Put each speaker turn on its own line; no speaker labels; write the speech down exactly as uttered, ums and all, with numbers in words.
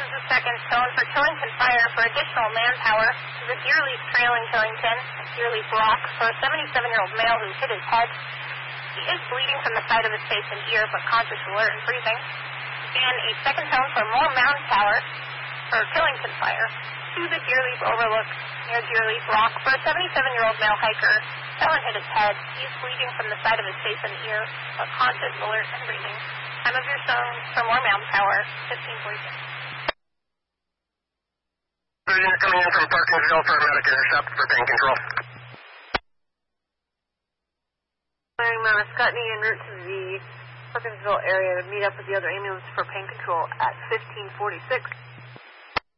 is the second tone for Killington Fire for additional manpower to the Deerleaf trailing Killington, Deerleaf Rock, for a seventy-seven-year-old male who hit his head. He is bleeding from the side of his face and ear, but conscious, alert, and breathing. And a second tone for more manpower for Killington Fire to the Deerleaf Overlook near Deerleaf Rock for a seventy-seven-year-old male hiker. Fell and hit his head. He is bleeding from the side of his face and ear, but conscious, alert, and breathing. Time of your zone for more manpower, fifteen forty-six.
Unit coming in from Parkinsville for medic intercept for pain control.
Clearing Mount Ascutney en route to the Parkinsville area to meet up with the other ambulance for pain control at fifteen forty-six.